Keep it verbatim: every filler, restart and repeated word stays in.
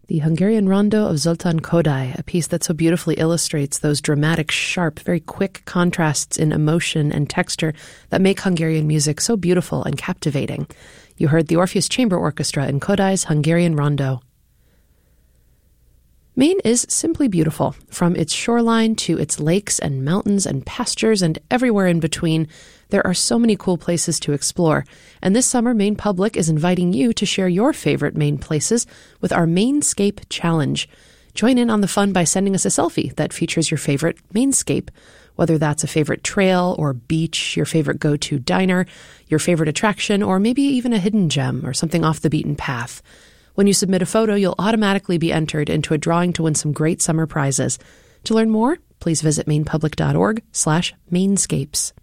The Hungarian Rondo of Zoltán Kodály, a piece that so beautifully illustrates those dramatic, sharp, very quick contrasts in emotion and texture that make Hungarian music so beautiful and captivating. You heard the Orpheus Chamber Orchestra in Kodály's Hungarian Rondo. Maine is simply beautiful, from its shoreline to its lakes and mountains and pastures and everywhere in between. There are so many cool places to explore, and this summer Maine Public is inviting you to share your favorite Maine places with our Mainscape Challenge. Join in on the fun by sending us a selfie that features your favorite Mainscape, whether that's a favorite trail or beach, your favorite go-to diner, your favorite attraction, or maybe even a hidden gem or something off the beaten path. When you submit a photo, you'll automatically be entered into a drawing to win some great summer prizes. To learn more, please visit mainepublic.org slash mainscapes.